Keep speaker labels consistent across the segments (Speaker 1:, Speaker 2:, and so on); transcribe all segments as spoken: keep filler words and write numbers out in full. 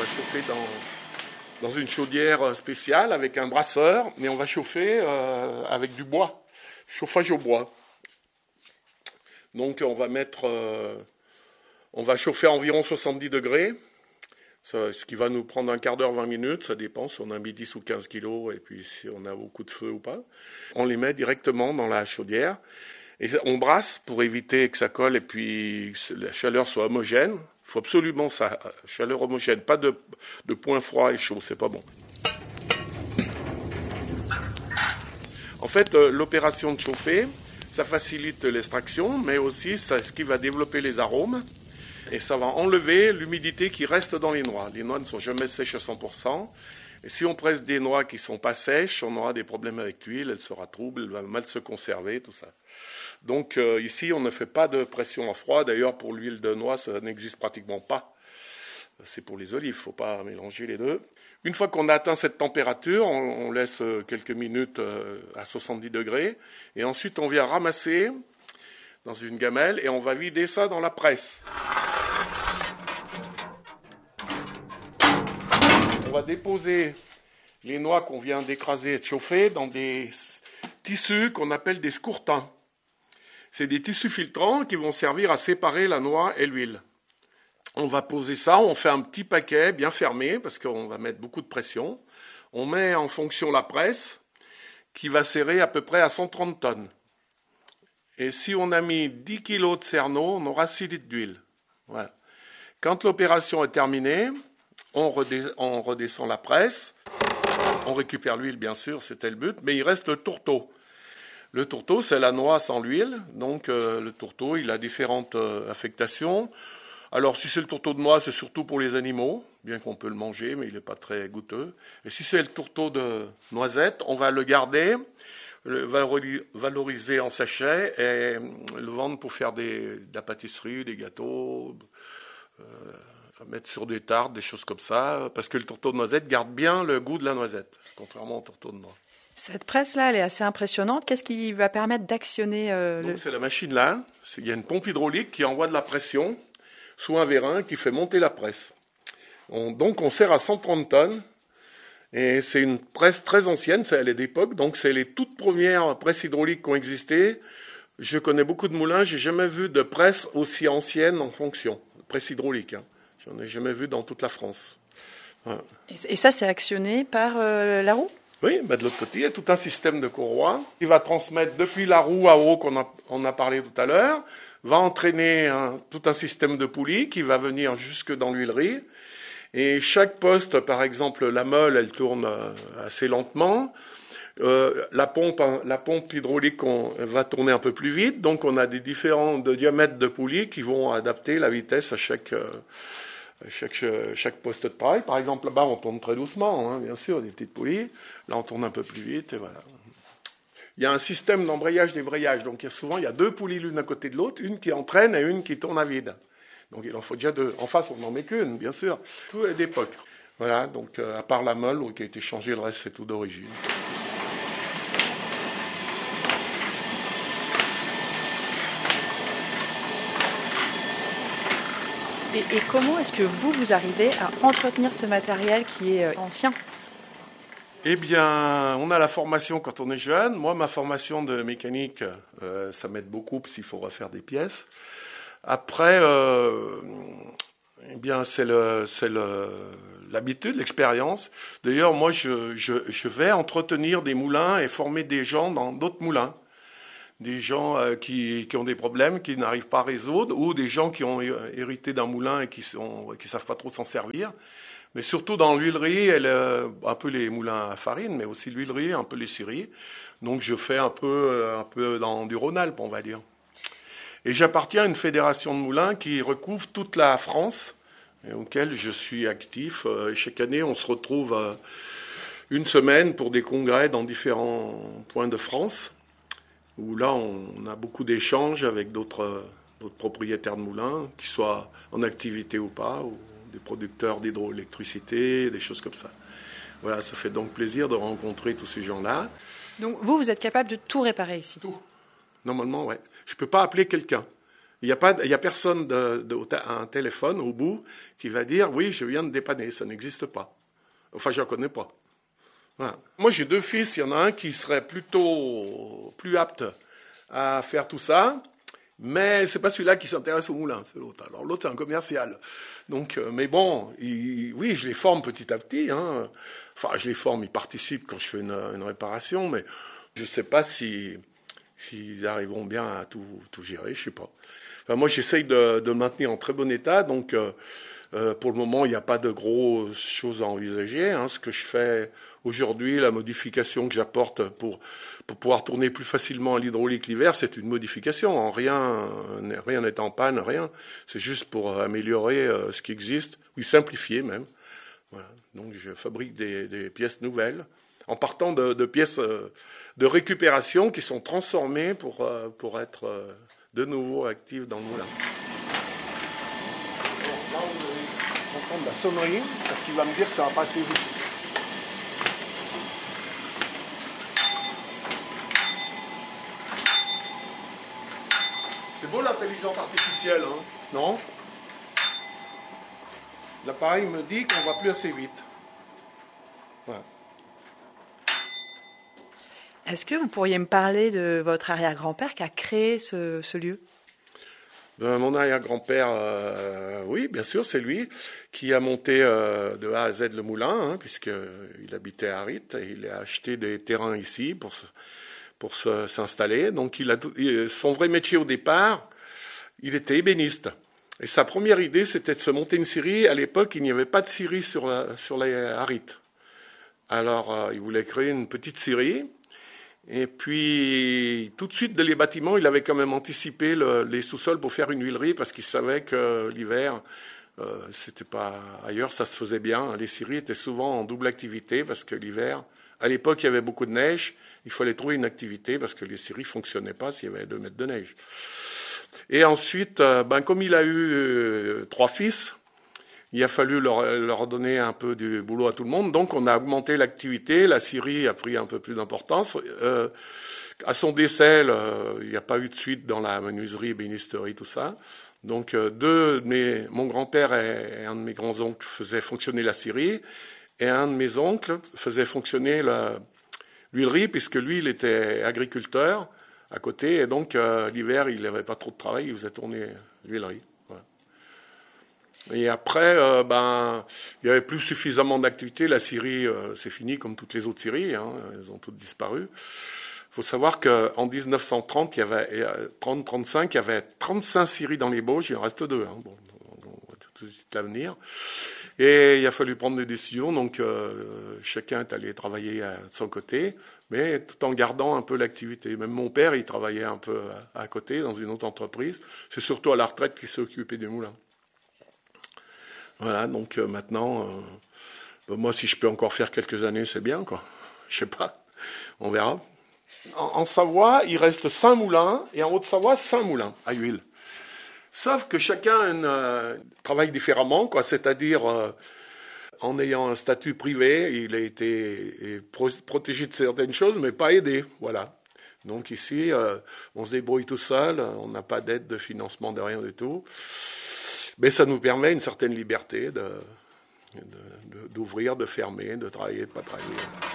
Speaker 1: chauffer dans, dans une chaudière spéciale avec un brasseur, mais on va chauffer euh, avec du bois, chauffage au bois. Donc on va mettre, euh, on va chauffer à environ soixante-dix degrés, ça, ce qui va nous prendre un quart d'heure, vingt minutes, ça dépend si on a mis dix ou quinze kilos et puis si on a beaucoup de feu ou pas. On les met directement dans la chaudière et on brasse pour éviter que ça colle et puis que la chaleur soit homogène. Il faut absolument ça, chaleur homogène, pas de, de point froid et chaud, c'est pas bon. En fait, euh, l'opération de chauffer, ça facilite l'extraction, mais aussi c'est ce qui va développer les arômes et ça va enlever l'humidité qui reste dans les noix. Les noix ne sont jamais sèches à cent pour cent. Et si on presse des noix qui ne sont pas sèches, on aura des problèmes avec l'huile, elle sera trouble, elle va mal se conserver, tout ça. Donc euh, ici, on ne fait pas de pression à froid. D'ailleurs, pour l'huile de noix, ça n'existe pratiquement pas. C'est pour les olives, il ne faut pas mélanger les deux. Une fois qu'on a atteint cette température, on, on laisse quelques minutes à soixante-dix degrés. Et ensuite, on vient ramasser dans une gamelle et on va vider ça dans la presse. On va déposer les noix qu'on vient d'écraser et de chauffer dans des tissus qu'on appelle des scourtins. C'est des tissus filtrants qui vont servir à séparer la noix et l'huile. On va poser ça, on fait un petit paquet bien fermé parce qu'on va mettre beaucoup de pression. On met en fonction la presse qui va serrer à peu près à cent trente tonnes. Et si on a mis dix kilos de cerneau, on aura six litres d'huile. Voilà. Quand l'opération est terminée, on, redescend, on redescend la presse, on récupère l'huile bien sûr, c'était le but, mais il reste le tourteau. Le tourteau, c'est la noix sans l'huile, donc euh, le tourteau, il a différentes euh, affectations. Alors, si c'est le tourteau de noix, c'est surtout pour les animaux, bien qu'on peut le manger, mais il n'est pas très goûteux. Et si c'est le tourteau de noisette, on va le garder, le valoriser en sachet et le vendre pour faire des, de la pâtisserie, des gâteaux, euh, mettre sur des tartes, des choses comme ça, parce que le tourteau de noisette garde bien le goût de la noisette, contrairement au tourteau de noix.
Speaker 2: Cette presse-là, elle est assez impressionnante. Qu'est-ce qui va permettre d'actionner euh,
Speaker 1: Donc,
Speaker 2: le...
Speaker 1: c'est la machine là, il y a une pompe hydraulique qui envoie de la pression sous un vérin qui fait monter la presse. On, donc on sert à cent trente tonnes et c'est une presse très ancienne, c'est, elle est d'époque, donc c'est les toutes premières presses hydrauliques qui ont existé. Je connais beaucoup de moulins, j'ai jamais vu de presse aussi ancienne en fonction, presse hydraulique. Hein. J'en ai jamais vu dans toute la France. Voilà.
Speaker 2: Et ça, c'est actionné par euh, la roue ?
Speaker 1: Oui, bah de l'autre côté, il y a tout un système de courroies qui va transmettre depuis la roue à eau qu'on a, on a parlé tout à l'heure, va entraîner un, tout un système de poulies qui va venir jusque dans l'huilerie. Et chaque poste, par exemple, la meule, elle tourne assez lentement. Euh, la pompe, la pompe hydraulique on, va tourner un peu plus vite. Donc, on a des différents de diamètres de poulies qui vont adapter la vitesse à chaque, euh, chaque, chaque poste de travail. Par exemple, là-bas, on tourne très doucement, hein, bien sûr, des petites poulies. Là, on tourne un peu plus vite et voilà. Il y a un système d'embrayage-débrayage. Donc, il y a souvent, il y a deux poulies l'une à côté de l'autre, une qui entraîne et une qui tourne à vide. Donc, il en faut déjà deux. En face, on n'en met qu'une, bien sûr. Tout est d'époque. Voilà, donc, euh, à part la meule qui a été changée, le reste, c'est tout d'origine.
Speaker 2: Et, et comment est-ce que vous, vous arrivez à entretenir ce matériel qui est euh, ancien ?
Speaker 1: Eh bien, on a la formation quand on est jeune. Moi, ma formation de mécanique, euh, ça m'aide beaucoup s'il faut refaire des pièces. Après, euh, eh bien, c'est, le, c'est le, l'habitude, l'expérience. D'ailleurs, moi, je, je, je vais entretenir des moulins et former des gens dans d'autres moulins. Des gens euh, qui, qui ont des problèmes, qui n'arrivent pas à résoudre, ou des gens qui ont hérité d'un moulin et qui ne qui savent pas trop s'en servir. Mais surtout dans l'huilerie, elle, un peu les moulins à farine, mais aussi l'huilerie, un peu les scieries. Donc je fais un peu, un peu dans du Rhône-Alpes, on va dire. Et j'appartiens à une fédération de moulins qui recouvre toute la France, et auquel je suis actif. Et chaque année, on se retrouve une semaine pour des congrès dans différents points de France, où là, on a beaucoup d'échanges avec d'autres, d'autres propriétaires de moulins, qu'ils soient en activité ou pas, ou des producteurs d'hydroélectricité, des choses comme ça. Voilà, ça fait donc plaisir de rencontrer tous ces gens-là.
Speaker 2: Donc vous, vous êtes capable de tout réparer ici ?
Speaker 1: Tout. Normalement, ouais. Je ne peux pas appeler quelqu'un. Il n'y a pas, il y a personne de, de, à un téléphone au bout qui va dire oui, je viens de dépanner. Ça n'existe pas. Enfin, je ne connais pas. Voilà. Moi, j'ai deux fils. Il y en a un qui serait plutôt plus apte à faire tout ça. Mais c'est pas celui-là qui s'intéresse au moulin, c'est l'autre. Alors l'autre, c'est un commercial. Donc, euh, mais bon, il, oui, je les forme petit à petit. Hein. Enfin, je les forme, ils participent quand je fais une, une réparation, mais je ne sais pas si s'ils arriveront bien à tout, tout gérer, je sais pas. Enfin, moi, j'essaye de, de le maintenir en très bon état, donc euh, euh, pour le moment, il n'y a pas de grosses choses à envisager. Hein. Ce que je fais aujourd'hui, la modification que j'apporte pour pour pouvoir tourner plus facilement à l'hydraulique l'hiver, c'est une modification. En rien, rien n'est en panne, rien. C'est juste pour améliorer euh, ce qui existe, ou simplifier même. Voilà. Donc je fabrique des, des pièces nouvelles, en partant de, de pièces euh, de récupération qui sont transformées pour, euh, pour être euh, de nouveau actives dans le moulin. Donc là, vous allez entendre la sonnerie, parce qu'il va me dire que ça va passer vite. C'est beau l'intelligence artificielle, hein, non? L'appareil me dit qu'on ne va plus assez vite. Voilà.
Speaker 2: Est-ce que vous pourriez me parler de votre arrière-grand-père qui a créé ce, ce lieu?
Speaker 1: Ben, mon arrière-grand-père, euh, oui, bien sûr, c'est lui qui a monté euh, de A à Z le moulin, hein, puisqu'il habitait à Arrit, et il a acheté des terrains ici pour se... pour se, s'installer. Donc, il a, son vrai métier au départ, il était ébéniste. Et sa première idée, c'était de se monter une scierie. À l'époque, il n'y avait pas de scierie sur, la, sur les Arites. Alors, euh, il voulait créer une petite scierie. Et puis, tout de suite, dès les bâtiments, il avait quand même anticipé le, les sous-sols pour faire une huilerie, parce qu'il savait que l'hiver, euh, c'était pas ailleurs, ça se faisait bien. Les scieries étaient souvent en double activité, parce que l'hiver, à l'époque, il y avait beaucoup de neige. Il fallait trouver une activité parce que les scieries ne fonctionnaient pas s'il y avait deux mètres de neige. Et ensuite, ben, comme il a eu euh, trois fils, il a fallu leur, leur donner un peu du boulot à tout le monde. Donc, on a augmenté l'activité. La scierie a pris un peu plus d'importance. Euh, à son décès, le, il n'y a pas eu de suite dans la menuiserie, bénisterie, tout ça. Donc, euh, deux, mes, mon grand-père et, et un de mes grands-oncles faisaient fonctionner la scierie. Et un de mes oncles faisait fonctionner la... l'huilerie, puisque lui, il était agriculteur à côté, et donc euh, l'hiver, il n'avait pas trop de travail, il faisait tourner l'huilerie. Voilà. Et après, euh, ben, il n'y avait plus suffisamment d'activité. La scierie, euh, c'est fini comme toutes les autres scieries, hein, elles ont toutes disparu. Il faut savoir qu'en dix-neuf cent trente, il y avait trente trente-cinq, il y avait trente-cinq scieries dans les Bauges, il en reste deux. Hein, bon, on va tout de suite l'avenir. Et il a fallu prendre des décisions, donc euh, chacun est allé travailler à, de son côté, mais tout en gardant un peu l'activité. Même mon père, il travaillait un peu à, à côté, dans une autre entreprise. C'est surtout à la retraite qu'il s'est occupé du moulin. Voilà, donc euh, maintenant, euh, ben moi, si je peux encore faire quelques années, c'est bien, quoi. Je sais pas, on verra. En, en Savoie, il reste cinq moulins, et en Haute-Savoie, cinq moulins à huile. Sauf que chacun euh, travaille différemment, quoi. C'est-à-dire, euh, en ayant un statut privé, il a été pro- protégé de certaines choses, mais pas aidé, voilà. Donc ici, euh, on se débrouille tout seul, on n'a pas d'aide de financement de rien du tout. Mais ça nous permet une certaine liberté de, de, de, d'ouvrir, de fermer, de travailler, de ne pas travailler.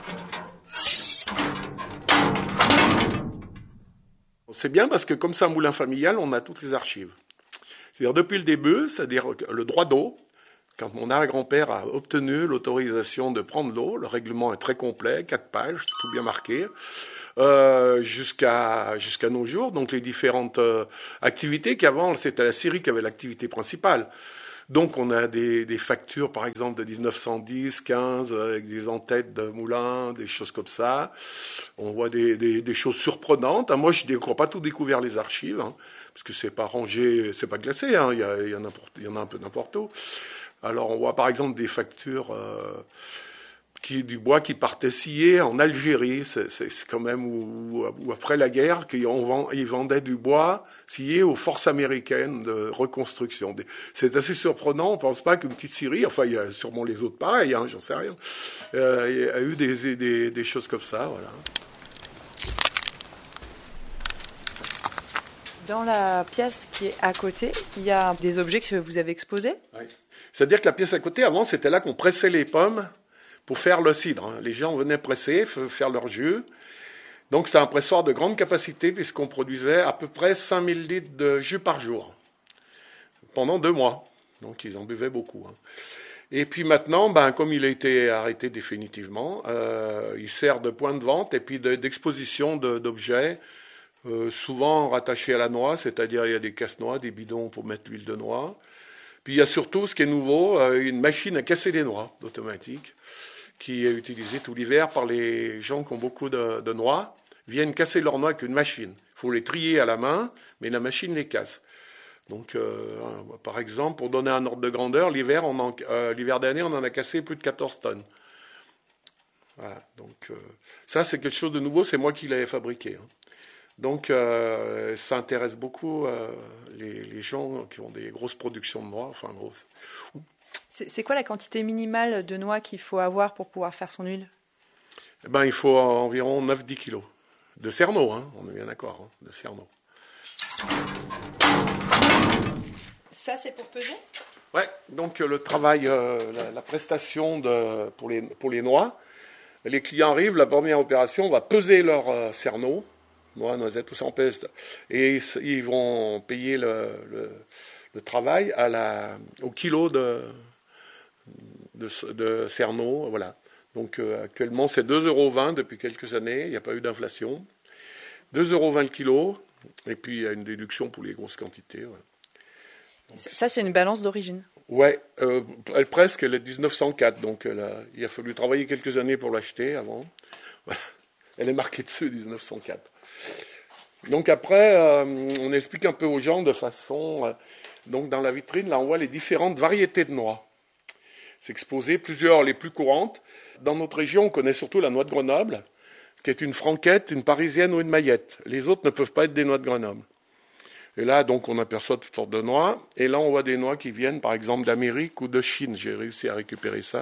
Speaker 1: C'est bien parce que comme c'est un moulin familial, on a toutes les archives. C'est-à-dire depuis le début, c'est-à-dire le droit d'eau, quand mon arrière-grand-père a obtenu l'autorisation de prendre l'eau, le règlement est très complet, quatre pages, c'est tout bien marqué, euh, jusqu'à jusqu'à nos jours, donc les différentes euh, activités qu'avant, c'était la scierie qui avait l'activité principale. Donc on a des, des factures, par exemple, de dix-neuf cent dix, quinze, avec des en-têtes de moulins, des choses comme ça. On voit des, des, des choses surprenantes. Moi, je ne crois pas tout découvert les archives, hein, parce que c'est pas rangé, c'est pas classé, hein, il y, a, il, y a il y en a un peu n'importe où. Alors on voit par exemple des factures euh, qui, du bois qui partait scier en Algérie. C'est, c'est, c'est quand même où, où après la guerre, qu'ils vend, ils vendaient du bois scié aux forces américaines de reconstruction. C'est assez surprenant. On ne pense pas qu'une petite scierie, enfin il y a sûrement les autres pareils, hein, j'en sais rien, euh, il y a eu des, des, des choses comme ça, voilà.
Speaker 2: Dans la pièce qui est à côté, il y a des objets que vous avez exposés.
Speaker 1: Oui. C'est-à-dire que la pièce à côté, avant, c'était là qu'on pressait les pommes pour faire le cidre. Les gens venaient presser, faire leur jus. Donc c'était un pressoir de grande capacité puisqu'on produisait à peu près cinq mille litres de jus par jour pendant deux mois. Donc ils en buvaient beaucoup. Hein. Et puis maintenant, ben, comme il a été arrêté définitivement, euh, il sert de point de vente et puis de, d'exposition de, d'objets, euh, souvent rattachés à la noix, c'est-à-dire il y a des casse-noix, des bidons pour mettre l'huile de noix. Puis il y a surtout, ce qui est nouveau, euh, une machine à casser des noix automatique qui est utilisée tout l'hiver par les gens qui ont beaucoup de, de noix, viennent casser leurs noix avec une machine. Il faut les trier à la main, mais la machine les casse. Donc, euh, par exemple, pour donner un ordre de grandeur, l'hiver, on en, euh, l'hiver dernier, on en a cassé plus de quatorze tonnes. Voilà, donc euh, ça, c'est quelque chose de nouveau, c'est moi qui l'ai fabriqué. Hein. Donc, euh, ça intéresse beaucoup euh, les, les gens qui ont des grosses productions de noix, enfin grosses.
Speaker 2: C'est, c'est quoi la quantité minimale de noix qu'il faut avoir pour pouvoir faire son huile ?
Speaker 1: Eh ben, il faut environ neuf à dix kilos. De cerneau, hein, on est bien d'accord, hein, de cerneau.
Speaker 2: Ça, c'est pour peser ?
Speaker 1: Ouais, donc le travail, euh, la, la prestation de, pour, les, pour les noix. Les clients arrivent, la première opération, on va peser leur euh, cerneau, noix, noisettes, tout ça en pèse, et ils, ils vont payer le, le, le travail à la, au kilo de, de, de cerneau, voilà. Donc euh, actuellement, c'est deux euros vingt depuis quelques années, il n'y a pas eu d'inflation. deux euros vingt le kilo, et puis il y a une déduction pour les grosses quantités. Ouais. Donc,
Speaker 2: ça, c'est une balance d'origine.
Speaker 1: Ouais, euh, elle presque, elle est de dix-neuf cent quatre, donc elle a, il a fallu travailler quelques années pour l'acheter avant. Voilà. Elle est marquée dessus, dix-neuf cent quatre. Donc après, euh, on explique un peu aux gens de façon... Euh, donc dans la vitrine, là, on voit les différentes variétés de noix. C'est exposé, plusieurs, les plus courantes. Dans notre région, on connaît surtout la noix de Grenoble, qui est une franquette, une parisienne ou une maillette. Les autres ne peuvent pas être des noix de Grenoble. Et là, donc, on aperçoit toutes sortes de noix. Et là, on voit des noix qui viennent, par exemple, d'Amérique ou de Chine. J'ai réussi à récupérer ça.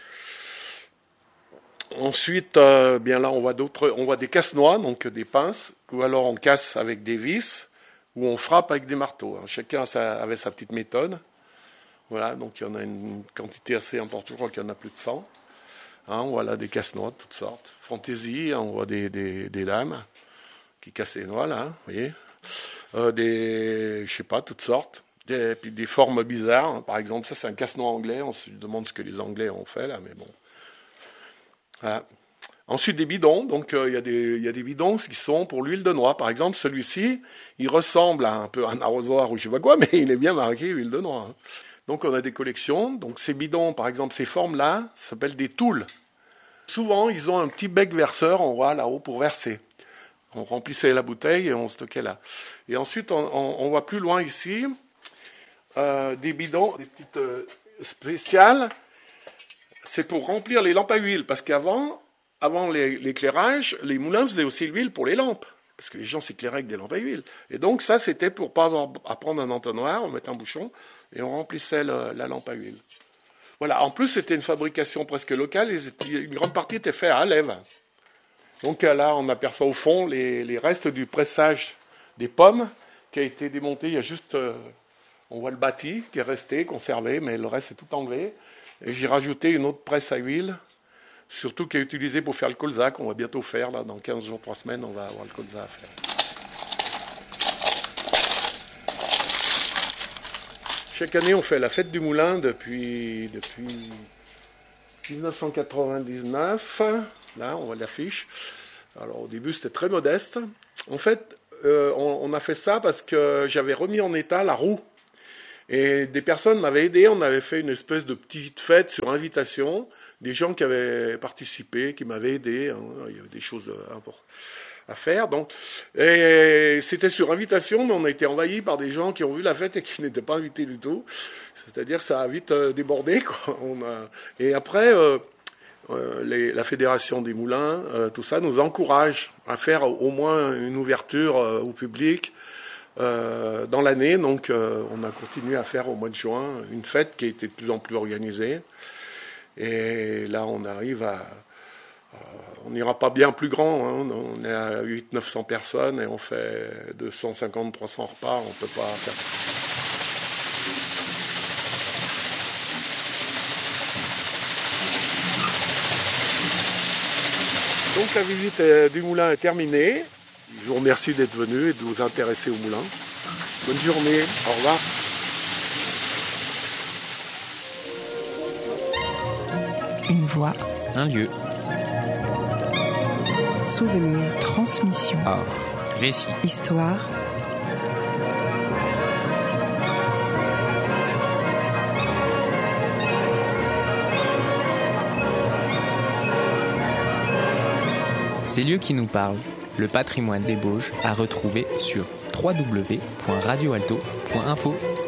Speaker 1: Ensuite, euh, bien là, on voit d'autres, on voit des casse-noix, donc des pinces, ou alors on casse avec des vis, ou on frappe avec des marteaux. Chacun avait sa petite méthode. Voilà, donc il y en a une quantité assez importante, je crois qu'il y en a plus de cent. Hein, on voit là des casse-noix de toutes sortes. Fantaisie, on voit des, des, des lames qui cassent les noix, là, vous voyez. Euh, des, je sais pas, toutes sortes. Des, puis des formes bizarres. Hein. Par exemple, ça, c'est un casse-noix anglais. On se demande ce que les Anglais ont fait, là, mais bon. Voilà. Ensuite, des bidons. Donc, euh, il y a des, il y a des bidons qui sont pour l'huile de noix. Par exemple, celui-ci, il ressemble à un peu à un arrosoir ou je sais pas quoi, mais il est bien marqué huile de noix. Hein. Donc, on a des collections. Donc, ces bidons, par exemple, ces formes-là, ça s'appelle des toules. Souvent, ils ont un petit bec verseur, on voit là-haut, pour verser. On remplissait la bouteille et on stockait là. Et ensuite, on, on, on voit plus loin ici euh, des bidons, des petites euh, spéciales. C'est pour remplir les lampes à huile. Parce qu'avant, avant les, l'éclairage, les moulins faisaient aussi l'huile pour les lampes. Parce que les gens s'éclairaient avec des lampes à huile. Et donc ça, c'était pour pas avoir à prendre un entonnoir, on mettait un bouchon et on remplissait le, la lampe à huile. Voilà. En plus, c'était une fabrication presque locale. Et une grande partie était faite à Alève. Donc là, on aperçoit au fond les, les restes du pressage des pommes qui a été démonté. Il y a juste, euh, on voit le bâti qui est resté, conservé, mais le reste est tout enlevé. Et j'ai rajouté une autre presse à huile, surtout qui est utilisée pour faire le colza, qu'on va bientôt faire. Là, dans quinze jours, trois semaines, on va avoir le colza à faire. Chaque année, on fait la fête du moulin depuis, depuis dix-neuf cent quatre-vingt-dix-neuf. Là, on voit l'affiche. Alors, au début, c'était très modeste. En fait, euh, on, on a fait ça parce que j'avais remis en état la roue. Et des personnes m'avaient aidé. On avait fait une espèce de petite fête sur invitation. Des gens qui avaient participé, qui m'avaient aidé. Hein. Il y avait des choses importantes à faire. Donc, et c'était sur invitation, mais on a été envahis par des gens qui ont vu la fête et qui n'étaient pas invités du tout. C'est-à-dire que ça a vite euh, débordé, quoi. On a... Et après... Euh, Euh, les, la Fédération des Moulins, euh, tout ça, nous encourage à faire au moins une ouverture euh, au public euh, dans l'année. Donc, euh, on a continué à faire au mois de juin une fête qui a été de plus en plus organisée. Et là, on arrive à, Euh, on n'ira pas bien plus grand, hein. On est à huit cents neuf cents personnes et on fait deux cent cinquante à trois cents repas, on ne peut pas faire. Donc la visite du moulin est terminée. Je vous remercie d'être venu et de vous intéresser au moulin. Bonne journée, au revoir.
Speaker 3: Une voix,
Speaker 4: un lieu,
Speaker 3: souvenir, transmission,
Speaker 4: art, récit,
Speaker 3: histoire.
Speaker 4: Ces lieux qui nous parlent, le patrimoine des Bauges à retrouver sur w w w point radio alto point info.